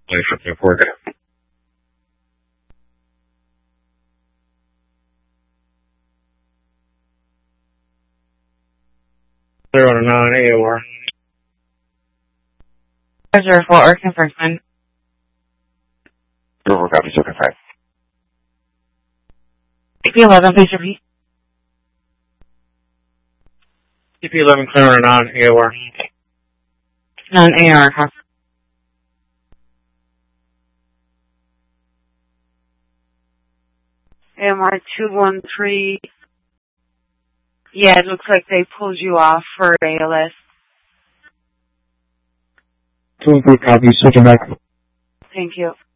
report. Zero to 9 AOR. 04, confirm. 04 copy, so confirm. CP11, please repeat. CP11 clear to 9 AOR. 9 AR, copy. AMR 213. Yeah, it looks like they pulled you off for ALS. 213 copy, switching back. Thank you.